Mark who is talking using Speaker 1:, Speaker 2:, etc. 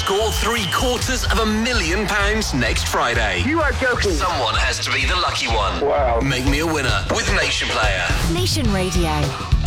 Speaker 1: score £750,000 next Friday.
Speaker 2: You are joking.
Speaker 1: Someone has to be the lucky one.
Speaker 2: Wow.
Speaker 1: Make me a winner with Nation Player.
Speaker 3: Nation Radio.